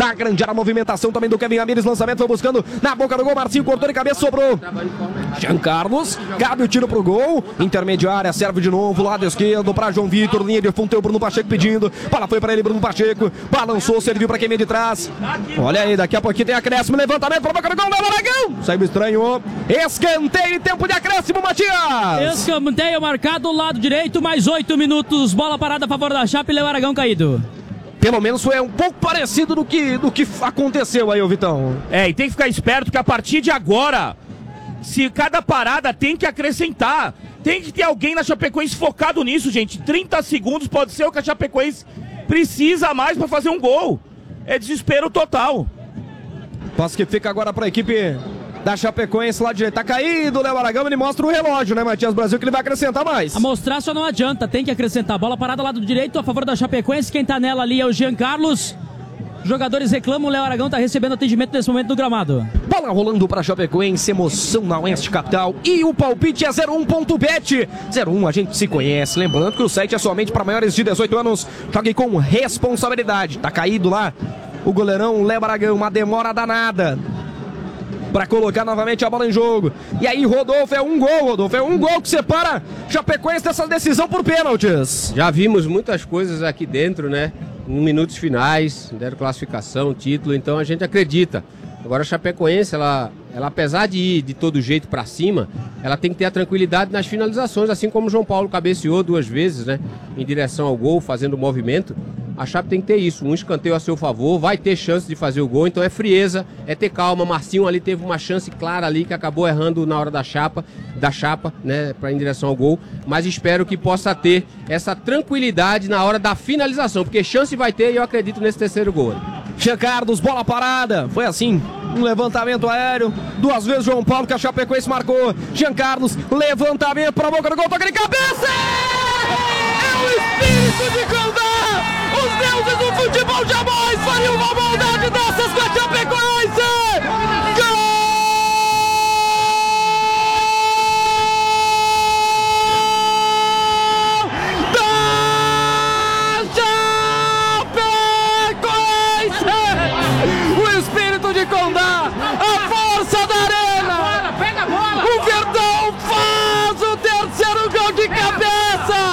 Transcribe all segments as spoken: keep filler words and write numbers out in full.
da grande área. A movimentação também do Kevin Ramírez. Lançamento foi buscando na boca do gol. Marcinho cortou de cabeça, sobrou Jean Carlos. Cabe o tiro pro gol. Intermediária, serve de novo. Lado esquerdo para João Vitor. Linha de fundo, tem o Bruno Pacheco pedindo. Bola foi para ele, Bruno Pacheco. Balançou, serviu para quem vem de trás. Olha aí, daqui a pouquinho tem acréscimo. Levantamento para boca do gol. Léo Aragão. Saiu estranho. Escanteio, tempo de acréscimo, Matias. Escanteio marcado do lado direito. Mais oito minutos. Bola parada a favor da Chape. Léo Aragão caído. Pelo menos foi um pouco parecido do que, do que aconteceu aí, ô Vitão. É, e tem que ficar esperto que a partir de agora, se cada parada tem que acrescentar. Tem que ter alguém na Chapecoense focado nisso, gente. trinta segundos pode ser o que a Chapecoense precisa mais para fazer um gol. É desespero total. Passo que fica agora para a equipe da Chapecoense lá direito. Tá caído o Léo Aragão, ele mostra o relógio, né, Matias Brasil, que ele vai acrescentar mais. A mostrar só não adianta, tem que acrescentar. Bola parada lado direito a favor da Chapecoense. Quem tá nela ali é o Jean Carlos. Jogadores reclamam, o Léo Aragão tá recebendo atendimento nesse momento no gramado. Bola rolando para Chapecoense, emoção na Oeste Capital. E o palpite é zero um ponto bet. zero um, a gente se conhece. Lembrando que o site é somente para maiores de dezoito anos. Jogue com responsabilidade. Tá caído lá o goleirão Léo Aragão, uma demora danada para colocar novamente a bola em jogo. E aí, Rodolfo, é um gol, Rodolfo. É um gol que separa Chapecoense dessa decisão por pênaltis. Já vimos muitas coisas aqui dentro, né? Em minutos finais, deram classificação, título, então a gente acredita. Agora a Chapecoense, ela, ela apesar de ir de todo jeito para cima, ela tem que ter a tranquilidade nas finalizações, assim como o João Paulo cabeceou duas vezes, né? Em direção ao gol, fazendo o movimento. A Chape tem que ter isso, um escanteio a seu favor, vai ter chance de fazer o gol, então é frieza, é ter calma. Marcinho ali teve uma chance clara ali que acabou errando na hora da chapa, da chapa, né, para em direção ao gol, mas espero que possa ter essa tranquilidade na hora da finalização, porque chance vai ter e eu acredito nesse terceiro gol. Jean Carlos, bola parada, foi assim, um levantamento aéreo, duas vezes João Paulo que a Chapecoense marcou. Jean Carlos, levantamento para a boca do gol, toca de cabeça! É o espírito de Condá! Os deuses do futebol jamais fariam uma maldade dessas com a Chapecoense! Gol! Da Chapecoense! O espírito de Condá, a força da arena! Pega a bola! O Verdão faz o terceiro gol de cabeça!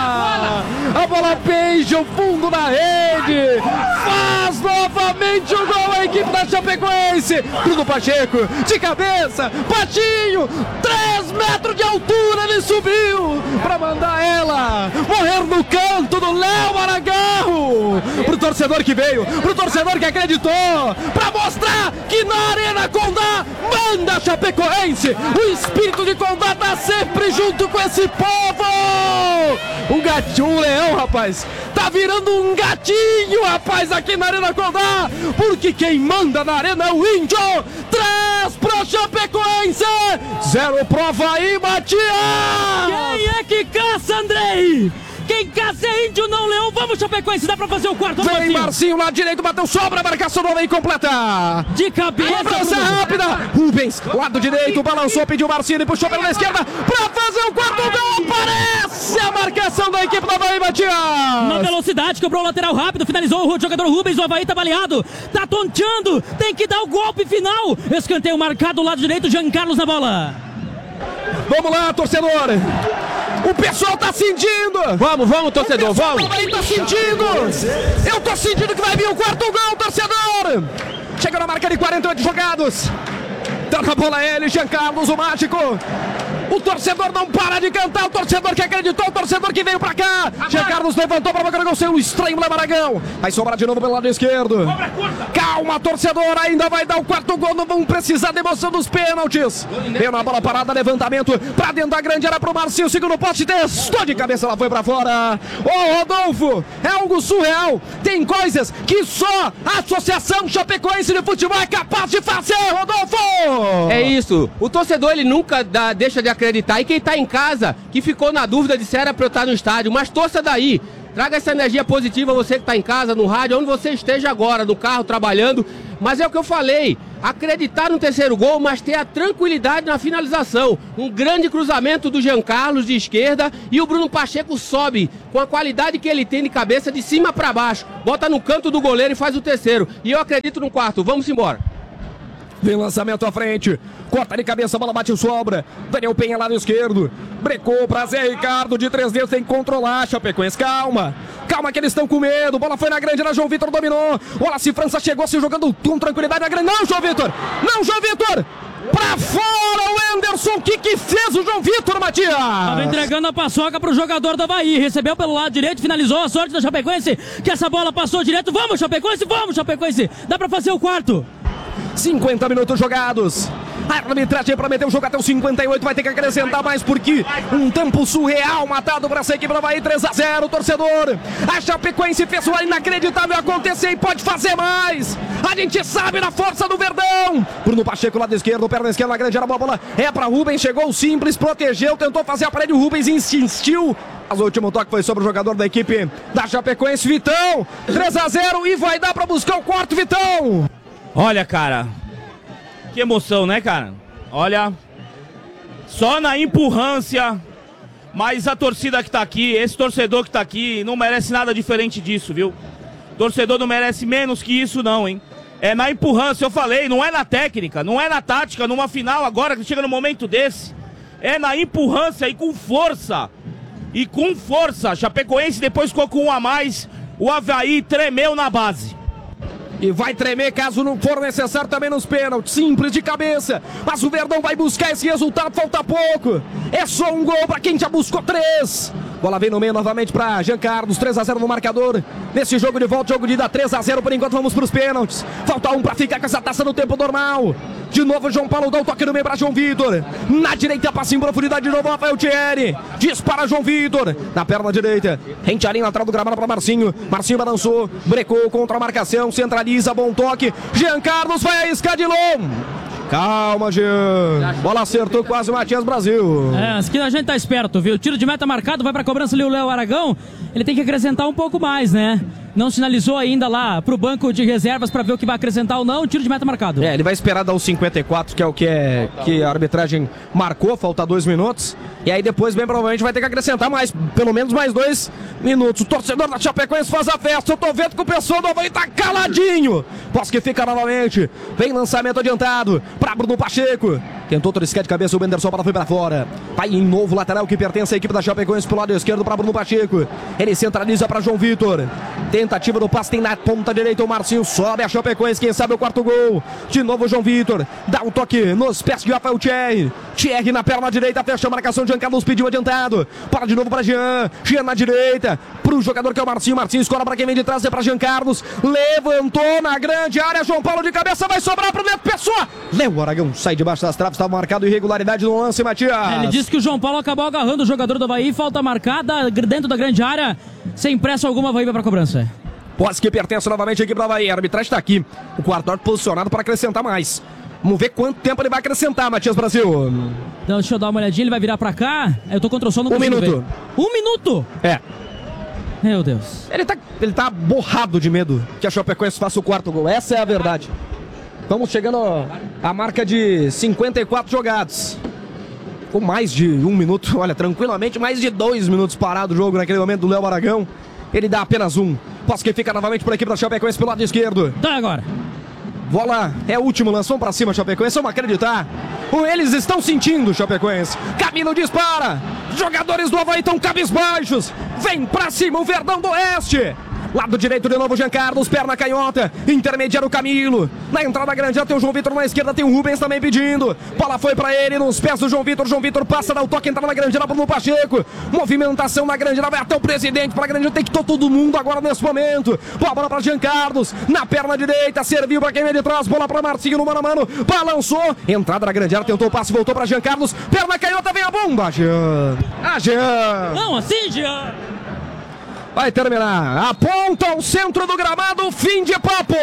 A bola beija o fundo da rede, faz novamente o gol a equipe da Chapecoense. Bruno Pacheco, de cabeça, Patinho, três metros de altura, ele subiu para mandar ela morrer no canto do Léo Aragão. Pro torcedor que veio, pro torcedor que acreditou, para mostrar que na Arena Condá manda a Chapecoense. O espírito de Condá tá sempre junto com esse povo. Um gatinho, um leão, rapaz, tá virando um gatinho, rapaz, aqui na Arena Condá, porque quem manda na arena é o Índio. Três pra Chapecoense, zero prova aí, Matias. Quem é que caça, Andrei? Quem caça é Índio, não Leão. Vamos, Chapecoense, dá pra fazer o quarto. Vem Marcinho, Marcinho lá direito, bateu, sobra, a marcação não vem completa. De cabeça, cobrança rápida. Rubens, lado direito, balançou, pediu Marcinho e puxou pela esquerda pra fazer o quarto gol. Aparece a marcação da equipe do Avaí, Matias. Na velocidade, cobrou o lateral rápido, finalizou o jogador Rubens. O Avaí tá baleado, tá tonteando, tem que dar o golpe final. Escanteio marcado, lado direito, Jean Carlos na bola. Vamos lá, torcedor. O pessoal tá sentindo. Vamos, vamos, torcedor, vamos. O pessoal tá sentindo. Eu tô sentindo que vai vir o quarto gol, torcedor. Chega na marca de quarenta e oito jogados. Toca a bola ele, Jean Carlos, o mágico. O torcedor não para de cantar, o torcedor que acreditou, o torcedor que veio pra cá. Jean Carlos levantou pra boca do gol, seu estranho Léo Aragão. Vai sobrar de novo pelo lado esquerdo. Calma, torcedor, ainda vai dar o quarto gol, não vão precisar de emoção dos pênaltis. Veio na bola parada, levantamento pra dentro da grande área pro Marcinho, segundo poste, testou de cabeça, ela foi pra fora. Ô Rodolfo, é algo surreal. Tem coisas que só a Associação Chapecoense de Futebol é capaz de fazer, Rodolfo. É isso, o torcedor ele nunca dá, deixa de acreditar. E quem tá em casa, que ficou na dúvida de se era pra eu estar no estádio, mas torça daí, traga essa energia positiva, você que tá em casa, no rádio, onde você esteja agora, no carro, trabalhando. Mas é o que eu falei, acreditar no terceiro gol, mas ter a tranquilidade na finalização. Um grande cruzamento do Jean Carlos de esquerda e o Bruno Pacheco sobe com a qualidade que ele tem de cabeça de cima para baixo. Bota no canto do goleiro e faz o terceiro. E eu acredito no quarto. Vamos embora. Vem lançamento à frente. Corta de cabeça, a bola bate o sobra. Daniel Penha, lado esquerdo. Brecou pra Zé Ricardo, de três dedos, tem que controlar. Chapecoense, calma. Calma que eles estão com medo. Bola foi na grande, era João Vitor, dominou. Olha se França chegou se jogando com tranquilidade na grande. Não, João Vitor! Não, João Vitor! Pra fora o Anderson. O que que fez o João Vitor, Matias? Tava entregando a paçoca pro jogador do Avaí. Recebeu pelo lado direito, finalizou. A sorte da Chapecoense, que essa bola passou direto. Vamos, Chapecoense, vamos, Chapecoense. Dá pra fazer o quarto. cinquenta minutos jogados. A arbitragem prometeu o jogo até os cinquenta e oito. Vai ter que acrescentar mais porque um tempo surreal matado para essa equipe do Avaí. três a zero, torcedor. A Chapecoense fez o inacreditável acontecer e pode fazer mais. A gente sabe na força do Verdão. Bruno Pacheco, lado esquerdo, perna esquerda na grande área. A bola é para Rubens. Chegou simples, protegeu, tentou fazer a parede. O Rubens insistiu. Mas o último toque foi sobre o jogador da equipe da Chapecoense, Vitão. três a zero e vai dar para buscar o quarto, Vitão. Olha, cara, que emoção, né, cara? Olha, só na empurrância, mas a torcida que tá aqui, esse torcedor que tá aqui, não merece nada diferente disso, viu? Torcedor não merece menos que isso não, hein? É na empurrância, eu falei, não é na técnica, não é na tática, numa final agora que chega no momento desse. É na empurrância e com força. E com força, Chapecoense depois ficou com um a mais, o Avaí tremeu na base. E vai tremer caso não for necessário também nos pênaltis. Simples de cabeça. Mas o Verdão vai buscar esse resultado. Falta pouco. É só um gol para quem já buscou três. Bola vem no meio novamente para Jean Carlos. três a zero no marcador. Nesse jogo de volta, jogo de ida três a zero. Por enquanto vamos para os pênaltis. Falta um para ficar com essa taça no tempo normal. De novo João Paulo dá o toque no meio para João Vitor. Na direita passa em profundidade de novo Rafael Thierry. Dispara João Vitor. Na perna direita. Rente a linha lateral do gramado para Marcinho. Marcinho balançou. Brecou contra a marcação. Centraliza. Bom toque. Jean Carlos vai a isca de long. Calma, Jean. Bola acertou quase o Matias Brasil. É, aqui a gente tá esperto, viu? Tiro de meta marcado, vai pra cobrança ali o Léo Aragão. Ele tem que acrescentar um pouco mais, né? Não sinalizou ainda lá pro banco de reservas pra ver o que vai acrescentar ou não. Tiro de meta marcado. É, ele vai esperar dar os cinquenta e quatro, que é o que, é, que a arbitragem marcou. Falta dois minutos. E aí depois, bem provavelmente, vai ter que acrescentar mais, pelo menos mais dois minutos. O torcedor da Chapecoense faz a festa. Eu tô vendo que o pessoal do Avaí tá caladinho. Posso que fica novamente. Vem lançamento adiantado pra Bruno Pacheco. Tentou triscar de cabeça o Benderson, a bola foi pra fora. Vai em novo lateral que pertence à equipe da Chapecoense pelo lado esquerdo para Bruno Pacheco. Ele centraliza para João Vitor. Tentativa do passe, tem na ponta direita o Marcinho. Sobe a Chapecoense, quem sabe o quarto gol. De novo o João Vitor. Dá um toque nos pés de Rafael Thierry. Thierry na perna direita, fecha a marcação. Jean Carlos pediu adiantado. Para de novo para Jean. Jean na direita. Para o jogador que é o Marcinho. Marcinho escola para quem vem de trás, é para Jean Carlos. Levantou na grande área. João Paulo de cabeça, vai sobrar para o Neto Pessoa. Léo Aragão sai debaixo das traves. Estava marcado irregularidade no lance, Matias. É, ele disse que o João Paulo acabou agarrando o jogador do Avaí. Falta marcada dentro da grande área. Sem pressa alguma, Avaí vai para cobrança. Posse que pertence novamente à equipe do Avaí. A arbitragem está aqui. O quarto árbitro posicionado para acrescentar mais. Vamos ver quanto tempo ele vai acrescentar, Matias Brasil. Então, deixa eu dar uma olhadinha. Ele vai virar para cá. Eu tô contra o som, não Um consigo minuto. ver. Um minuto? É. Meu Deus. Ele tá, ele tá borrado de medo que a Chapecoense faça o quarto gol. Essa é a verdade. Estamos chegando à marca de cinquenta e quatro jogados. Com mais de um minuto, olha, tranquilamente, mais de dois minutos parado o jogo naquele momento do Léo Aragão. Ele dá apenas um. Posso que fica novamente por a equipe da Chapecoense pelo lado esquerdo. Tá agora. Bola é o último, lançou pra cima, Chapecoense, vamos acreditar. Eles estão sentindo, Chapecoense. Camilo dispara. Jogadores do Avaí estão cabisbaixos. Vem pra cima o Verdão do Oeste. Lado direito de novo, Jean Carlos, perna canhota, intermediário Camilo. Na entrada grande já tem o João Vitor, na esquerda tem o Rubens também pedindo. Bola foi pra ele, nos pés do João Vitor. João Vitor passa, dá o toque, entra na grande área pro Pacheco. Movimentação na grande área, vai até o presidente. Pra grande área, tem que tô todo mundo agora nesse momento. Boa bola pra Jean Carlos, na perna direita, serviu pra quem vem de trás. Bola pra Marcinho no mano a mano, balançou. Entrada na grande área, tentou o passe, voltou pra Jean Carlos. Perna canhota, vem a bomba, Jean. A Jean. Não, assim, Jean. Vai terminar. Aponta ao centro do gramado. Fim de papo.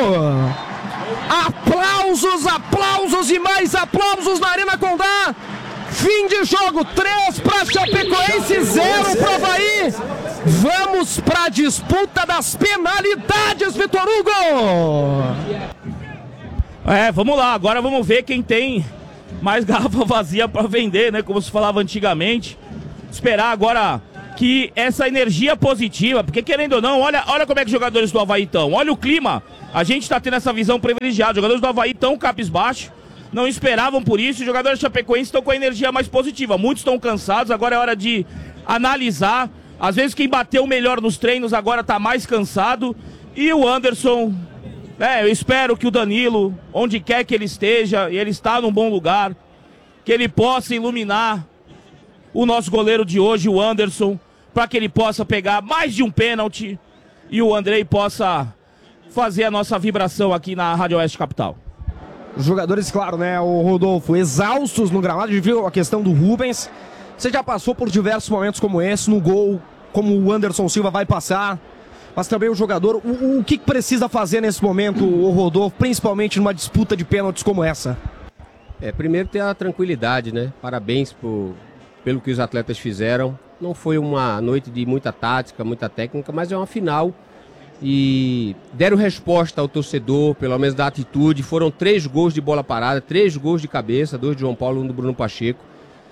Aplausos, aplausos e mais aplausos na Arena Condá. Fim de jogo. três para Chapecoense, zero para Avaí. Vamos para a disputa das penalidades, Vitor Hugo. É, vamos lá, agora vamos ver quem tem mais garrafa vazia pra vender, né? Como se falava antigamente. Esperar agora que essa energia positiva, porque querendo ou não, olha, olha como é que os jogadores do Avaí estão. Olha o clima, a gente tá tendo essa visão privilegiada. Os jogadores do Avaí estão cabisbaixo, não esperavam por isso. Os jogadores chapecoenses estão com a energia mais positiva. Muitos estão cansados, agora é hora de analisar. Às vezes quem bateu melhor nos treinos agora tá mais cansado. E o Anderson, é, eu espero que o Danilo, onde quer que ele esteja, e ele está num bom lugar, que ele possa iluminar o nosso goleiro de hoje, o Anderson, para que ele possa pegar mais de um pênalti e o Andrei possa fazer a nossa vibração aqui na Rádio Oeste Capital. Os jogadores, claro, né, o Rodolfo, exaustos no gramado. A gente viu a questão do Rubens. Você já passou por diversos momentos como esse, no gol, como o Anderson Silva vai passar, mas também o jogador. O, o que precisa fazer nesse momento, o Rodolfo, principalmente numa disputa de pênaltis como essa? É, primeiro ter a tranquilidade, né? Parabéns por, pelo que os atletas fizeram. Não foi uma noite de muita tática, muita técnica, mas é uma final. E deram resposta ao torcedor, pelo menos da atitude. Foram três gols de bola parada, três gols de cabeça, dois de João Paulo e um do Bruno Pacheco.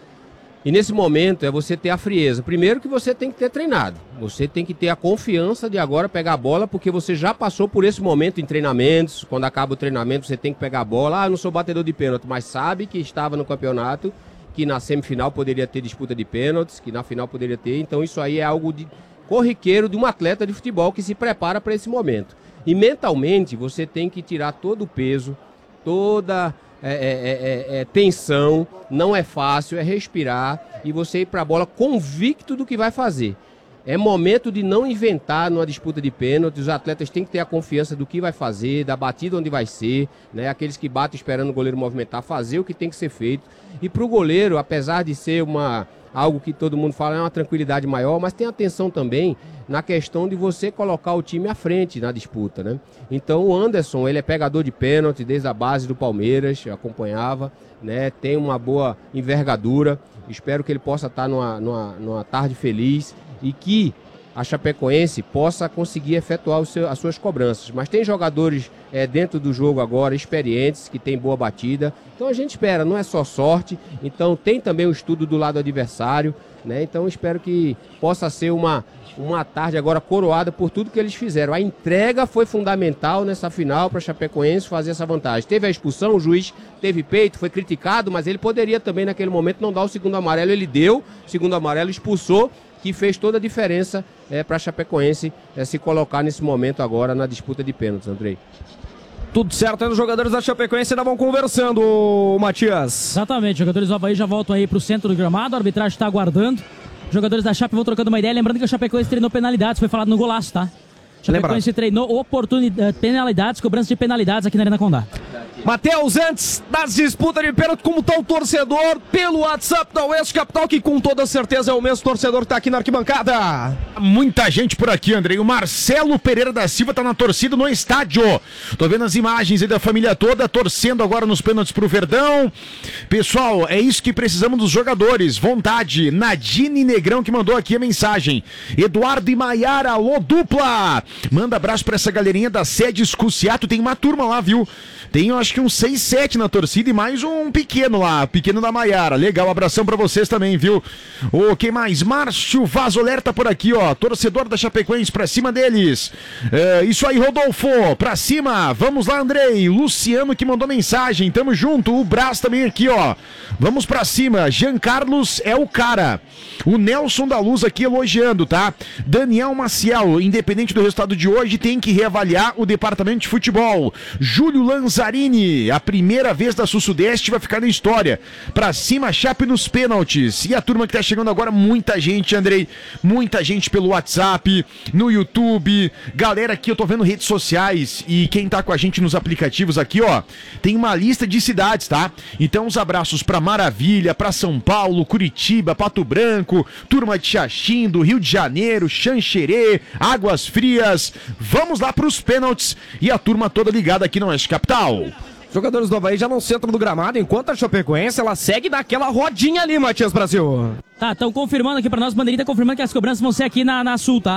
E nesse momento é você ter a frieza. Primeiro que você tem que ter treinado. Você tem que ter a confiança de agora pegar a bola, porque você já passou por esse momento em treinamentos. Quando acaba o treinamento, você tem que pegar a bola. Ah, eu não sou batedor de pênalti, mas sabe que estava no campeonato, que na semifinal poderia ter disputa de pênaltis, que na final poderia ter. Então isso aí é algo de corriqueiro de um atleta de futebol que se prepara para esse momento. E mentalmente você tem que tirar todo o peso, toda é, é, é, é, tensão. Não é fácil, é respirar e você ir para a bola convicto do que vai fazer. É momento de não inventar numa disputa de pênalti. Os atletas têm que ter a confiança do que vai fazer, da batida onde vai ser, né? Aqueles que batem esperando o goleiro movimentar, fazer o que tem que ser feito. E para o goleiro, apesar de ser uma, algo que todo mundo fala, é uma tranquilidade maior, mas tem atenção também na questão de você colocar o time à frente na disputa, né? Então o Anderson, ele é pegador de pênalti desde a base do Palmeiras, acompanhava, né? Tem uma boa envergadura. Espero que ele possa estar numa, numa, numa tarde feliz e que a Chapecoense possa conseguir efetuar o seu, as suas cobranças. Mas tem jogadores é, dentro do jogo agora, experientes, que tem boa batida. Então a gente espera, não é só sorte. Então tem também o estudo do lado adversário, né? Então espero que possa ser uma, uma tarde agora coroada por tudo que eles fizeram. A entrega foi fundamental nessa final para a Chapecoense fazer essa vantagem. Teve a expulsão, o juiz teve peito, foi criticado, mas ele poderia também naquele momento não dar o segundo amarelo. Ele deu, o segundo amarelo expulsou, que fez toda a diferença é, para a Chapecoense é, se colocar nesse momento agora na disputa de pênaltis, Andrei. Tudo certo, aí os jogadores da Chapecoense ainda vão conversando, Matias. Exatamente, os jogadores do Avaí já voltam aí pro centro do gramado, a arbitragem está aguardando. Os jogadores da Chape vão trocando uma ideia, lembrando que a Chapecoense treinou penalidades, foi falado no golaço, tá? A Chapecoense treinou oportunidades, penalidades, cobrança de penalidades aqui na Arena Condá. Matheus, antes das disputas de pênalti, como tá o torcedor pelo WhatsApp da Oeste Capital, que com toda certeza é o mesmo torcedor que tá aqui na arquibancada. Muita gente por aqui, Andrei. O Marcelo Pereira da Silva tá na torcida no estádio. Tô vendo as imagens aí da família toda torcendo agora nos pênaltis pro Verdão. Pessoal, é isso que precisamos dos jogadores. Vontade. Nadine Negrão que mandou aqui a mensagem. Eduardo e Maiara, alô dupla. Manda abraço pra essa galerinha da sede Escuciato. Tem uma turma lá, viu? Tem, eu acho que uns seis, sete na torcida e mais um pequeno lá, pequeno da Maiara. Legal, abração pra vocês também, viu? Ô, quem mais? Márcio Vazoler tá por aqui, ó. Torcedor da Chapecoense, pra cima deles. É, isso aí, Rodolfo, pra cima. Vamos lá, Andrei. Luciano que mandou mensagem, tamo junto. O Brás também aqui, ó. Vamos pra cima. Jean Carlos é o cara. O Nelson da Luz aqui elogiando, tá? Daniel Maciel, independente do resultado de hoje, tem que reavaliar o departamento de futebol. Júlio Lanzarini, a primeira vez da Sul-Sudeste vai ficar na história. Pra cima, Chape nos pênaltis. E a turma que tá chegando agora, muita gente, Andrei. Muita gente pelo WhatsApp, no YouTube. Galera aqui, eu tô vendo redes sociais. E quem tá com a gente nos aplicativos aqui, ó, tem uma lista de cidades, tá? Então, os abraços pra Maravilha, pra São Paulo, Curitiba, Pato Branco, turma de Xaxim, do Rio de Janeiro, Xanxerê, Águas Frias. Vamos lá pros pênaltis. E a turma toda ligada aqui no Oeste Capital. Os jogadores do Avaí já no centro do gramado, enquanto a Chapecoense, ela segue naquela rodinha ali, Matias Brasil. Tá, estão confirmando aqui pra nós, o Bandeirinha tá confirmando que as cobranças vão ser aqui na, na Sul, tá?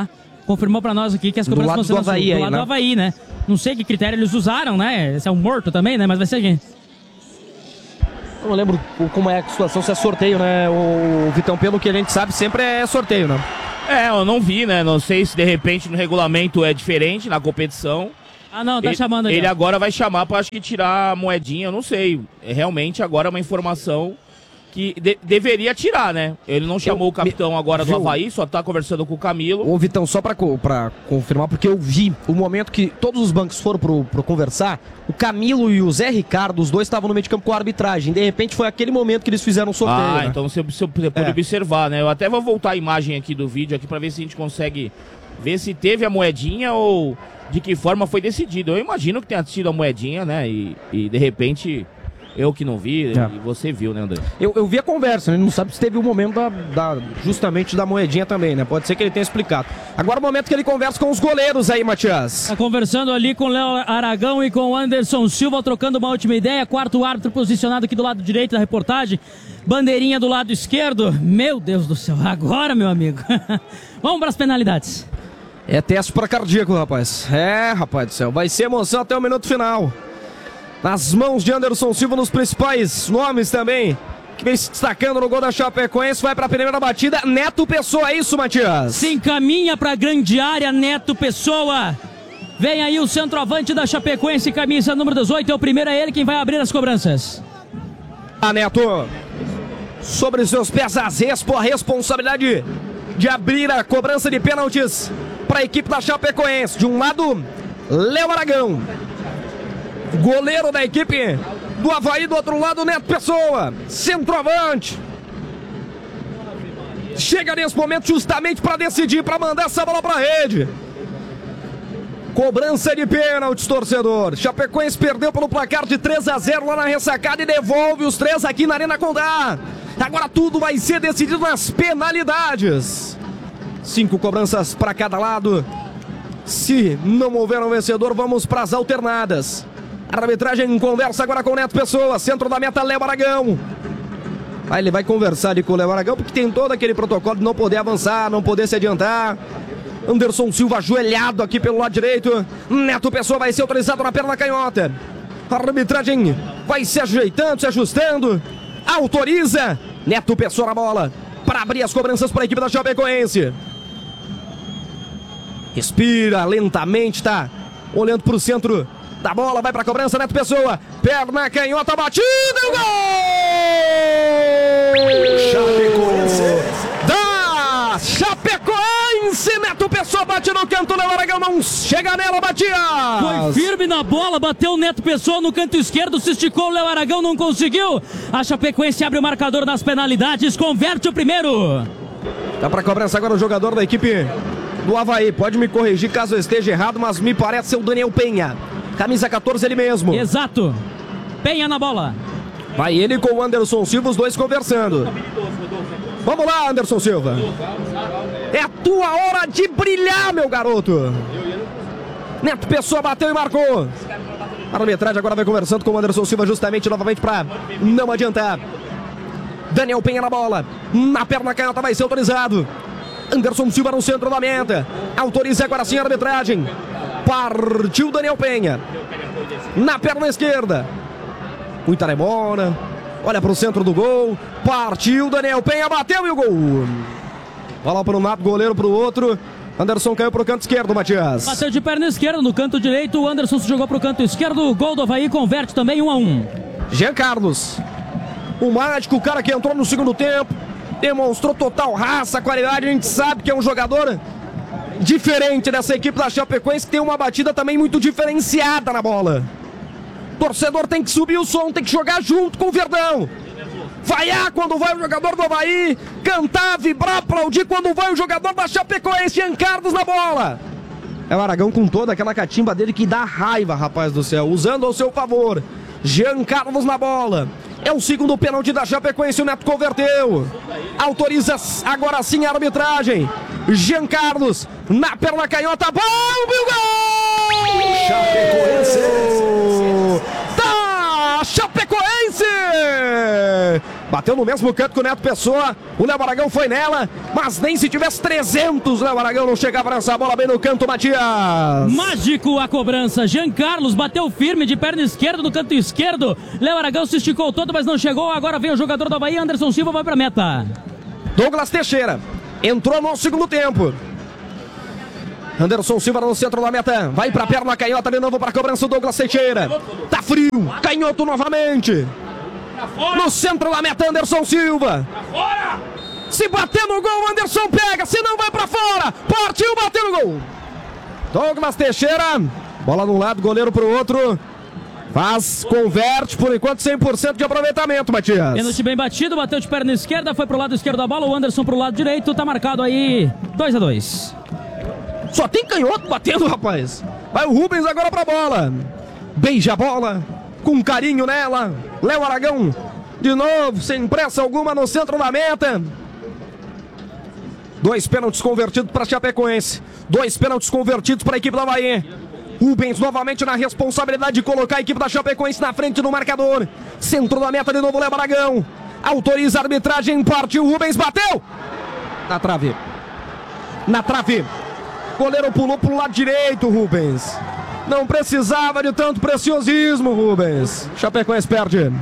confirmou pra nós aqui que as Do cobranças lado vão ser do Avaí do aí, lado né? do Avaí, né? Não sei que critério eles usaram, né? Esse é um morto também, né? Mas vai ser quem? Eu não lembro o- como é a situação, se é sorteio, né? O Vitão, pelo que a gente sabe, sempre é sorteio, né? É, eu não vi, né? Não sei se de repente no regulamento é diferente na competição. Ah, não, tá ele, chamando aqui. Ele ó. agora vai chamar pra, acho que, tirar a moedinha, eu não sei. É realmente agora uma informação que de- deveria tirar, né? Ele não chamou o capitão agora do viu? Avaí, só tá conversando com o Camilo. Ô, Vitão, só pra, co- pra confirmar, porque eu vi o momento que todos os bancos foram pro, pro conversar, o Camilo e o Zé Ricardo, os dois estavam no meio de campo com a arbitragem. De repente foi aquele momento que eles fizeram o sorteio. Ah, né? então você, você pode É. observar, né? Eu até vou voltar a imagem aqui do vídeo aqui pra ver se a gente consegue ver se teve a moedinha ou de que forma foi decidido. Eu imagino que tenha tido a moedinha, né? E, e de repente eu que não vi, É. e você viu, né, André? Eu, eu vi a conversa, né? Não sabe se teve o momento da, da- justamente da moedinha também, né? Pode ser que ele tenha explicado. Agora o momento que ele conversa com os goleiros aí, Matias. Tá conversando ali com o Léo Aragão e com o Anderson Silva, trocando uma última ideia. Quarto árbitro posicionado aqui do lado direito da reportagem. Bandeirinha do lado esquerdo. Meu Deus do céu, agora, meu amigo. Vamos para as penalidades. É teste para cardíaco, rapaz. É, rapaz do céu. Vai ser emoção até o minuto final. Nas mãos de Anderson Silva, nos principais nomes também, que vem se destacando no gol da Chapecoense. Vai para a primeira batida. Neto Pessoa, é isso, Matias? Se encaminha para a grande área, Neto Pessoa. Vem aí o centroavante da Chapecoense, camisa número dezoito. É o primeiro, é ele quem vai abrir as cobranças. Ah, Neto. Sobre seus pés, a respo, a responsabilidade de abrir a cobrança de pênaltis para a equipe da Chapecoense. De um lado, Léo Aragão, goleiro da equipe do Avaí. Do outro lado, Neto Pessoa, centroavante. Chega nesse momento justamente para decidir, para mandar essa bola para a rede. Cobrança de pênaltis, torcedor. Chapecoense perdeu pelo placar de três a zero lá na ressacada e devolve os três aqui na Arena Condá. Agora tudo vai ser decidido nas penalidades. Cinco cobranças para cada lado. Se não houver um vencedor, vamos para as alternadas. A arbitragem conversa agora com o Neto Pessoa. Centro da meta, Léo Aragão. Aí ele vai conversar ali com o Léo Aragão, porque tem todo aquele protocolo de não poder avançar, não poder se adiantar. Anderson Silva ajoelhado aqui pelo lado direito. Neto Pessoa vai ser autorizado na perna canhota. A arbitragem vai se ajeitando, se ajustando. Autoriza. Neto Pessoa na bola para abrir as cobranças para a equipe da Chapecoense. Respira lentamente, tá olhando para o centro da bola. Vai para a cobrança, Neto Pessoa. Perna canhota, batida e o gol! Chapecoense. Da Chapecoense. Neto Pessoa bate no canto, Léo Aragão não chega nela, Matias. Foi firme na bola, bateu o Neto Pessoa no canto esquerdo, se esticou, o Léo Aragão não conseguiu. A Chapecoense abre o marcador nas penalidades, converte o primeiro. Tá para cobrança agora o jogador da equipe do Avaí. Pode me corrigir caso eu esteja errado, mas me parece ser o Daniel Penha. Camisa quatorze, ele mesmo. Exato. Penha na bola. Vai ele com o Anderson Silva, os dois conversando. Vamos lá, Anderson Silva. É a tua hora de brilhar, meu garoto. Neto Pessoa bateu e marcou. A arbitragem agora vai conversando com o Anderson Silva justamente novamente para não adiantar. Daniel Penha na bola. Na perna canhota vai ser autorizado. Anderson Silva no centro da meta. Autoriza agora sim a arbitragem. Partiu Daniel Penha. Na perna esquerda. Muita demora. Olha para o centro do gol. Partiu Daniel Penha. Bateu e o gol. Bola para um lado, goleiro para o outro. Anderson caiu para o canto esquerdo, Matias. Bateu de perna esquerda no canto direito. O Anderson se jogou para o canto esquerdo. Gol do Avaí, converte também um a um. Jean Carlos. O mágico, o cara que entrou no segundo tempo. Demonstrou total raça, qualidade. A gente sabe que é um jogador diferente dessa equipe da Chapecoense, que tem uma batida também muito diferenciada na bola. Torcedor tem que subir o som, tem que jogar junto com o Verdão. Vaiar quando vai o jogador do Avaí, cantar, vibrar, aplaudir quando vai o jogador da Chapecoense. Jean Carlos na bola. É o Aragão com toda aquela catimba dele que dá raiva, rapaz do céu, usando ao seu favor. Jean Carlos na bola. É o segundo pênalti da Chapecoense, o Neto converteu. Autoriza agora sim a arbitragem. Jean Carlos na perna canhota. Bomba e o gol! Chapecoense! Da Chapecoense! Bateu no mesmo canto que o Neto Pessoa. O Léo Aragão foi nela, mas nem se tivesse trezentos, o Léo Aragão não chegava nessa bola bem no canto, Matias. Mágico a cobrança. Jean Carlos bateu firme de perna esquerda no canto esquerdo. Léo Aragão se esticou todo, mas não chegou. Agora vem o jogador do Avaí, Anderson Silva vai pra meta. Douglas Teixeira entrou no segundo tempo. Anderson Silva no centro da meta. Vai pra perna canhota de novo pra cobrança o Douglas Teixeira. Tá frio. Canhoto novamente. No centro da meta, Anderson Silva. Se bater no gol, Anderson pega. Se não, vai pra fora. Partiu, bateu no gol. Douglas Teixeira. Bola de um lado, goleiro pro outro. Faz, converte, por enquanto cem por cento de aproveitamento, Matias. Pênalti bem batido, bateu de perna esquerda, foi pro lado esquerdo da bola, o Anderson pro lado direito, tá marcado aí dois a dois. Só tem canhoto batendo, rapaz. Vai o Rubens agora pra bola. Beija a bola, com carinho nela. Léo Aragão, de novo, sem pressa alguma no centro da meta. Dois pênaltis convertidos para Chapecoense. Dois pênaltis convertidos para a equipe do Avaí. Rubens novamente na responsabilidade de colocar a equipe da Chapecoense na frente do marcador. Centro da meta de novo, Léo Aragão. Autoriza a arbitragem, partiu, Rubens bateu. Na trave. Na trave. Goleiro pulou pro lado direito, Rubens. Não precisava de tanto preciosismo, Rubens. Chapecoense perde.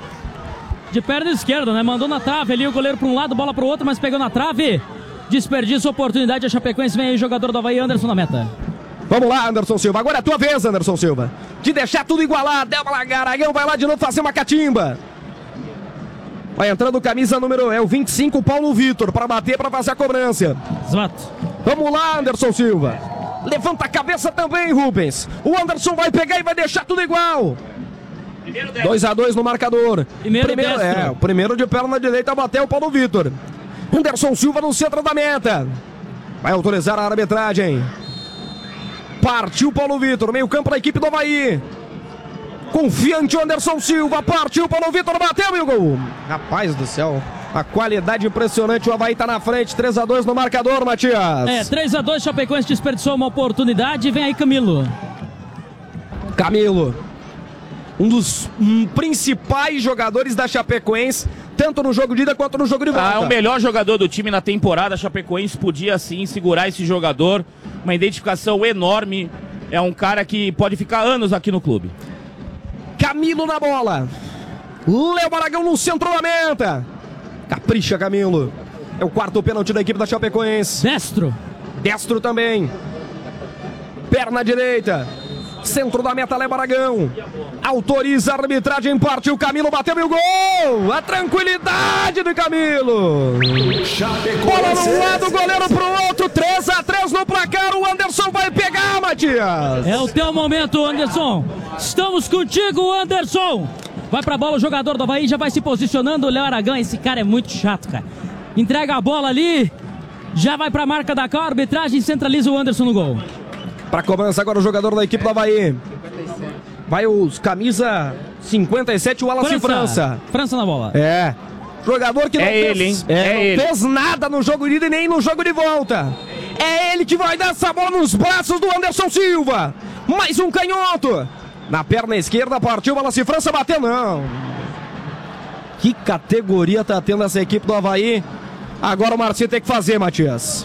De perna esquerda, né? Mandou na trave ali o goleiro para um lado, bola para o outro, mas pegou na trave. Desperdiça a oportunidade, a Chapecoense vem aí, jogador do Avaí, Anderson na meta. Vamos lá, Anderson Silva. Agora é a tua vez, Anderson Silva. De deixar tudo igualado. Léo Aragão vai lá de novo fazer uma catimba. Vai entrando camisa número é o vinte e cinco, Paulo Vitor, para bater, para fazer a cobrança. Exato. Vamos lá, Anderson Silva. Levanta a cabeça também, Rubens. O Anderson vai pegar e vai deixar tudo igual. dois a dois no marcador. Primeiro, primeiro é, o primeiro de perna direita bateu o Paulo Vitor. Anderson Silva no centro da meta. Vai autorizar a arbitragem. Partiu Paulo Vitor, meio campo da equipe do Avaí. Confiante o Anderson Silva, partiu Paulo Vitor, bateu e o gol. Rapaz do céu, a qualidade impressionante, o Avaí tá na frente, três a dois no marcador, Matias. É, três a dois, Chapecoense desperdiçou uma oportunidade, vem aí Camilo. Camilo, um dos um, principais jogadores da Chapecoense, tanto no jogo de ida quanto no jogo de volta. Ah, é o melhor jogador do time na temporada, a Chapecoense podia sim segurar esse jogador, uma identificação enorme, é um cara que pode ficar anos aqui no clube. Camilo na bola. Léo Aragão no centro da meta. Capricha, Camilo. É o quarto pênalti da equipe da Chapecoense. Destro. Destro também. Perna direita. Centro da meta, Léo Aragão. Autoriza a arbitragem, partiu. Camilo bateu e o gol. A tranquilidade do Camilo. Bola num lado, goleiro pro outro. três a três no placar. O Anderson vai pegar, Matias. É o teu momento, Anderson. Estamos contigo, Anderson. Vai pra bola o jogador do Avaí, já vai se posicionando. O Léo Aragão, esse cara é muito chato, cara. Entrega a bola ali. Já vai pra marca da cá, a arbitragem centraliza o Anderson no gol. Para cobrança agora o jogador da equipe do Avaí. Vai os camisa cinquenta e sete, o Wallace França. França. França na bola. É. Jogador que não, É fez, ele, hein? é, É não ele. fez nada no jogo de ida e nem no jogo de volta. É ele que vai dar essa bola nos braços do Anderson Silva. Mais um canhoto. Na perna esquerda partiu o Wallace França, bateu não. Que categoria tá tendo essa equipe do Avaí. Agora o Marcinho tem que fazer, Matias.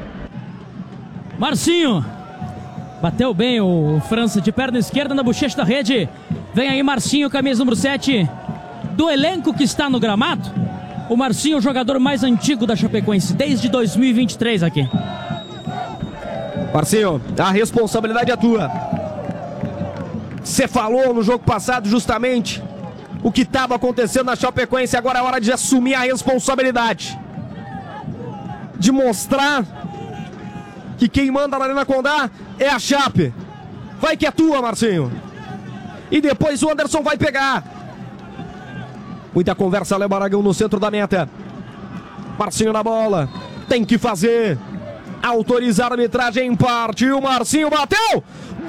Marcinho. Bateu bem o França de perna esquerda na bochecha da rede. Vem aí Marcinho, camisa número sete. Do elenco que está no gramado, o Marcinho é o jogador mais antigo da Chapecoense, desde dois mil e vinte e três aqui. Marcinho, a responsabilidade é tua. Você falou no jogo passado justamente o que estava acontecendo na Chapecoense. Agora é hora de assumir a responsabilidade. De mostrar que quem manda na Arena Condá é a Chape. Vai que é tua, Marcinho. E depois o Anderson vai pegar. Muita conversa, Léo Aragão no centro da meta. Marcinho na bola. Tem que fazer. Autorizar a arbitragem. Partiu, Marcinho bateu.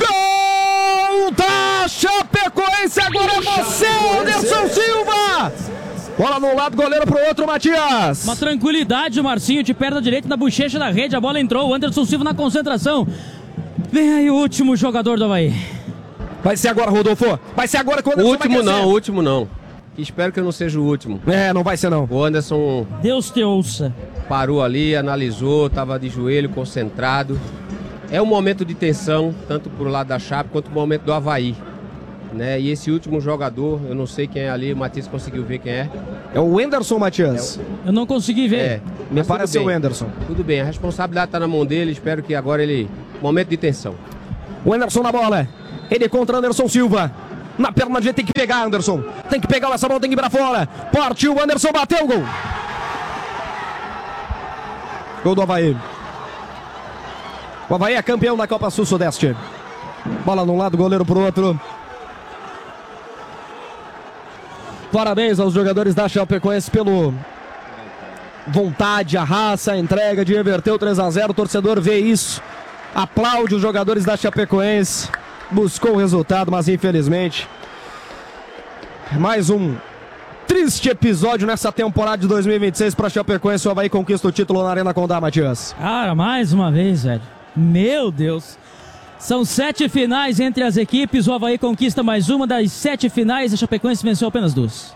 Gol da Chapecoense. Agora é você, Anderson Silva. Bola no lado, goleiro pro outro, Matias. Uma tranquilidade, o Marcinho de perna direita na bochecha da rede. A bola entrou, o Anderson Silva na concentração. Vem aí o último jogador do Avaí. Vai ser agora, Rodolfo. Vai ser agora que o O Anderson último vai não, aquecer. o último não. que espero que eu não seja o último. É, não vai ser não. O Anderson Deus te ouça. parou ali, analisou, estava de joelho, concentrado. É um momento de tensão, tanto pro lado da Chape quanto pro momento do Avaí. Né? E esse último jogador, eu não sei quem é ali, o Matias conseguiu ver quem é. É o Anderson Matias. Eu não consegui ver. É, Me mas parece tudo o bem. Anderson. Tudo bem, a responsabilidade está na mão dele, espero que agora ele... Momento de tensão. O Anderson na bola. Ele contra Anderson Silva. Na perna direita tem que pegar, Anderson. Tem que pegar essa bola, tem que ir pra fora. Partiu, Anderson bateu o gol. Gol do Avaí. O Avaí é campeão da Copa Sul-Sudeste. Bola num lado, goleiro pro outro. Parabéns aos jogadores da Chapecoense pelo vontade, a raça, a entrega de reverter o três a zero. O torcedor vê isso, aplaude os jogadores da Chapecoense. Buscou o resultado, mas infelizmente mais um triste episódio nessa temporada de dois mil e vinte e seis para a Chapecoense. O Avaí conquista o título na Arena Condá, Matias. Cara, mais uma vez, velho. Meu Deus. São sete finais entre as equipes. O Avaí conquista mais uma das sete finais. A Chapecoense venceu apenas duas.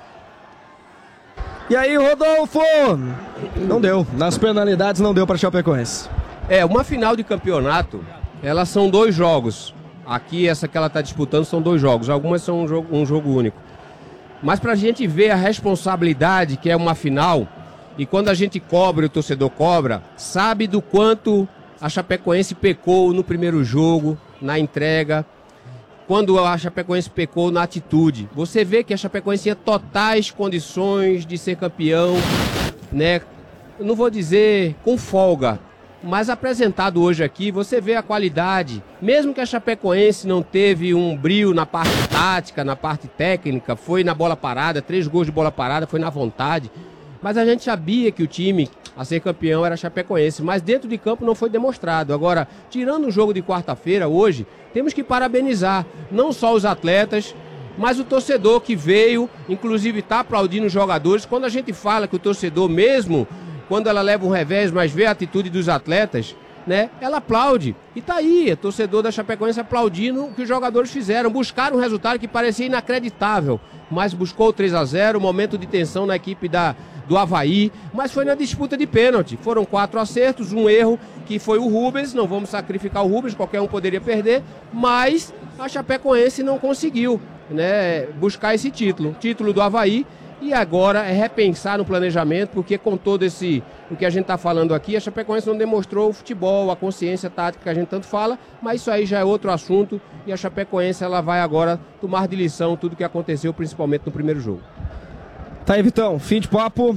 E aí, Rodolfo? Não deu. Nas penalidades não deu para a Chapecoense. É, uma final de campeonato, elas são dois jogos. Aqui, essa que ela está disputando são dois jogos. Algumas são um jogo, um jogo único. Mas para a gente ver a responsabilidade que é uma final, e quando a gente cobra, o torcedor cobra, sabe do quanto a Chapecoense pecou no primeiro jogo, na entrega, quando a Chapecoense pecou na atitude. Você vê que a Chapecoense tinha totais condições de ser campeão, né? Eu não vou dizer com folga, mas apresentado hoje aqui, você vê a qualidade. Mesmo que a Chapecoense não teve um brio na parte tática, na parte técnica, foi na bola parada, três gols de bola parada, foi na vontade. Mas a gente sabia que o time a ser campeão era a Chapecoense, mas dentro de campo não foi demonstrado. Agora, tirando o jogo de quarta-feira, hoje, temos que parabenizar não só os atletas, mas o torcedor que veio, inclusive está aplaudindo os jogadores. Quando a gente fala que o torcedor mesmo, quando ela leva um revés, mas vê a atitude dos atletas, né, ela aplaude. E tá aí, o torcedor da Chapecoense aplaudindo o que os jogadores fizeram. Buscaram um resultado que parecia inacreditável, mas buscou o três a zero, momento de tensão na equipe da, do Avaí, mas foi na disputa de pênalti. Foram quatro acertos, um erro que foi o Rubens, não vamos sacrificar o Rubens, qualquer um poderia perder, mas a Chapecoense não conseguiu, né, buscar esse título, título do Avaí. E agora é repensar no planejamento, porque com todo esse, o que a gente está falando aqui, a Chapecoense não demonstrou o futebol, a consciência tática que a gente tanto fala, mas isso aí já é outro assunto e a Chapecoense ela vai agora tomar de lição tudo o que aconteceu, principalmente no primeiro jogo. Tá aí, Vitão, fim de papo.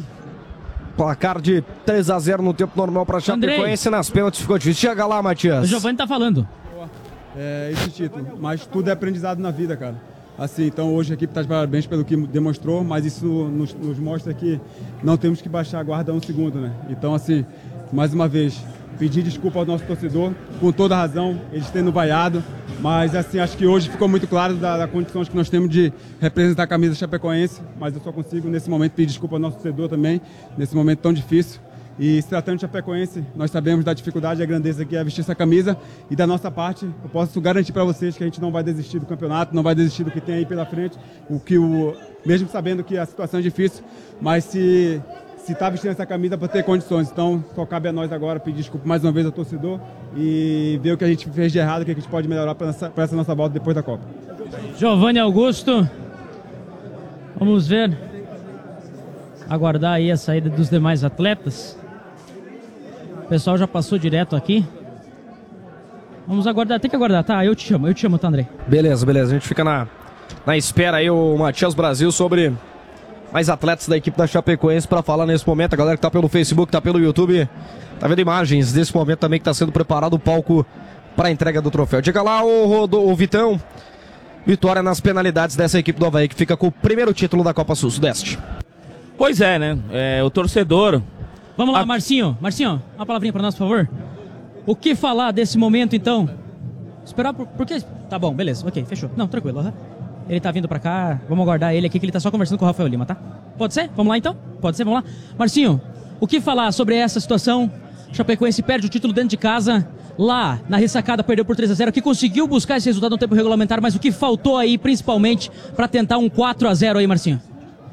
Placar de três a zero no tempo normal para a Chapecoense. Nas pênaltis ficou difícil. Chega lá, Matias. O Giovanni tá falando. É, esse título, mas tudo é aprendizado na vida, cara. Assim, então hoje a equipe está de parabéns pelo que demonstrou, mas isso nos, nos mostra que não temos que baixar a guarda um segundo, né? Então, assim, mais uma vez, pedir desculpa ao nosso torcedor, com toda a razão, eles tendo vaiado, mas assim, acho que hoje ficou muito claro da, da condições que nós temos de representar a camisa chapecoense, mas eu só consigo nesse momento pedir desculpa ao nosso torcedor também, nesse momento tão difícil. E se tratando de Chapecoense, nós sabemos da dificuldade e a grandeza que é vestir essa camisa. E da nossa parte, eu posso garantir para vocês que a gente não vai desistir do campeonato, não vai desistir do que tem aí pela frente. O que o, mesmo sabendo que a situação é difícil, mas se se está vestindo essa camisa para ter condições. Então, só cabe a nós agora pedir desculpa mais uma vez ao torcedor e ver o que a gente fez de errado, o que a gente pode melhorar para essa, para essa nossa volta depois da Copa. Giovanni Augusto. Vamos ver. Aguardar aí a saída dos demais atletas. O pessoal já passou direto aqui. Vamos aguardar, tem que aguardar, tá? Eu te chamo, eu te chamo, tá, André? Beleza, beleza. A gente fica na, na espera aí, o Matias Brasil, sobre mais atletas da equipe da Chapecoense para falar nesse momento. A galera que tá pelo Facebook, tá pelo YouTube, tá vendo imagens desse momento também que tá sendo preparado o palco para a entrega do troféu. Diga lá, o, Rodo, o Vitão. Vitória nas penalidades dessa equipe do Avaí, que fica com o primeiro título da Copa Sul-Sudeste. Pois é, né? É, o torcedor... Vamos lá, A... Marcinho. Marcinho, uma palavrinha para nós, por favor. O que falar desse momento, então? Esperar por... por quê? Tá bom, beleza. Ok, fechou. Não, tranquilo. Uhum. Ele tá vindo pra cá. Vamos aguardar ele aqui, que ele tá só conversando com o Rafael Lima, tá? Pode ser? Vamos lá, então? Pode ser? Vamos lá. Marcinho, o que falar sobre essa situação? O Chapecoense perde o título dentro de casa. Lá, na ressacada, perdeu por três a zero, que conseguiu buscar esse resultado no tempo regulamentar, mas o que faltou aí, principalmente, para tentar um quatro a zero aí, Marcinho?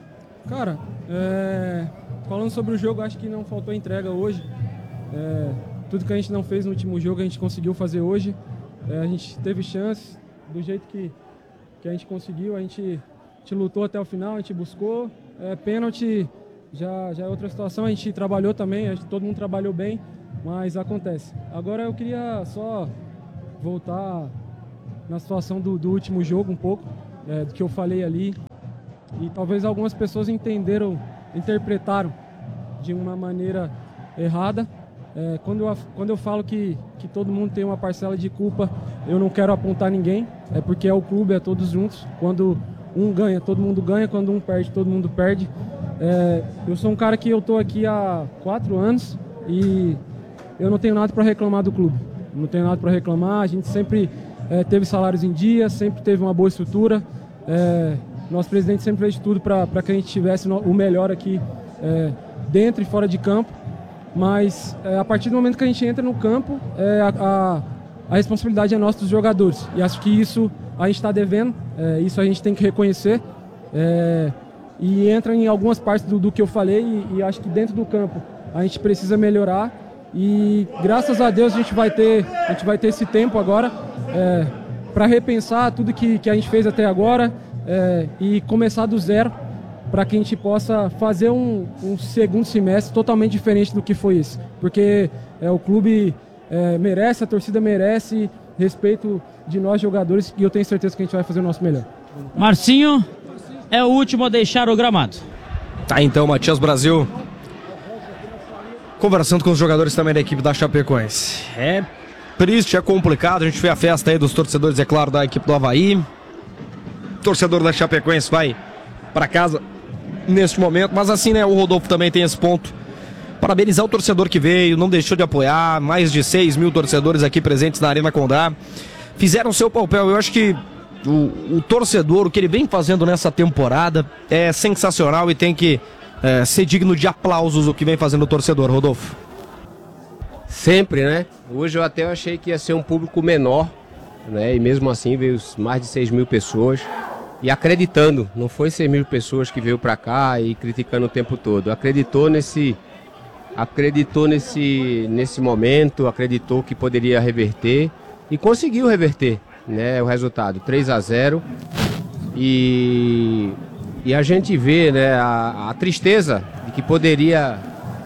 Cara, é... falando sobre o jogo, acho que não faltou entrega hoje. É... Tudo que a gente não fez no último jogo, a gente conseguiu fazer hoje. É... A gente teve chances do jeito que, que a gente conseguiu. A gente, a gente lutou até o final, a gente buscou. É... Pênalti já, já é outra situação, a gente trabalhou também, a gente, todo mundo trabalhou bem, mas acontece. Agora eu queria só voltar na situação do, do último jogo um pouco, é, do que eu falei ali. E talvez algumas pessoas entenderam, interpretaram de uma maneira errada. É, quando, eu, quando eu falo que, que todo mundo tem uma parcela de culpa, eu não quero apontar ninguém, é porque é o clube, é todos juntos. Quando um ganha, todo mundo ganha, quando um perde, todo mundo perde. É, eu sou um cara que eu estou aqui há quatro anos e eu não tenho nada para reclamar do clube. Não tenho nada para reclamar, a gente sempre é, teve salários em dia, sempre teve uma boa estrutura. É, nosso presidente sempre fez de tudo para que a gente tivesse o melhor aqui é, dentro e fora de campo. Mas é, a partir do momento que a gente entra no campo, é, a, a, a responsabilidade é nossa dos jogadores. E acho que isso a gente está devendo, é, isso a gente tem que reconhecer. É, e entra em algumas partes do, do que eu falei e, e acho que dentro do campo a gente precisa melhorar. E graças a Deus a gente vai ter, a gente vai ter esse tempo agora é, para repensar tudo que, que a gente fez até agora é, e começar do zero para que a gente possa fazer um, um segundo semestre totalmente diferente do que foi esse. Porque é, o clube é, merece, a torcida merece respeito de nós jogadores e eu tenho certeza que a gente vai fazer o nosso melhor. Marcinho é o último a deixar o gramado. Tá então, Matias Brasil conversando com os jogadores também da equipe da Chapecoense. É triste, é complicado. A gente vê a festa aí dos torcedores, é claro, da equipe do Avaí. O torcedor da Chapecoense vai para casa neste momento, mas assim, né, o Rodolfo também tem esse ponto. Parabenizar o torcedor que veio, não deixou de apoiar. Mais de seis mil torcedores aqui presentes na Arena Condá. Fizeram o seu papel. Eu acho que o, o torcedor, o que ele vem fazendo nessa temporada é sensacional e tem que É, ser digno de aplausos o que vem fazendo o torcedor, Rodolfo. Sempre, né? Hoje eu até achei que ia ser um público menor, né? E mesmo assim veio mais de seis mil pessoas. E acreditando, não foi seis mil pessoas que veio pra cá e criticando o tempo todo. Acreditou nesse, acreditou nesse, nesse momento, acreditou que poderia reverter e conseguiu reverter, né? O resultado, três a zero. E... E a gente vê, né, a, a tristeza de que poderia